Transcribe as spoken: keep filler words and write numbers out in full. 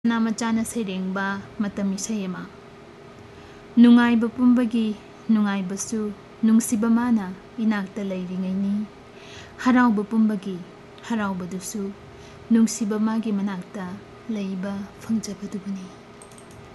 ꯃꯆꯥꯅ ꯁꯩꯔꯦꯡꯕ ꯃꯇꯝ ꯏꯁꯩ ꯑꯃ ꯅꯨꯡꯉꯥꯏꯕ ꯄꯨꯝꯕꯒꯤ ꯅꯨꯡꯉꯥꯏꯕꯁꯨ ꯅꯨꯡꯁꯤꯕ ꯃꯥꯅ ꯏꯅꯥꯛꯇ ꯂꯩꯔꯤꯉꯩꯅꯤ ꯍꯔꯥꯎꯕ ꯄꯨꯝꯕꯒꯤ ꯍꯔꯥꯎꯕꯗꯨꯁꯨ ꯅꯨꯡꯁꯤꯕ ꯃꯥꯒꯤ ꯃꯅꯥꯛꯇ ꯂꯩꯕ ꯐꯪꯖꯕꯗꯨꯕꯨꯅꯤ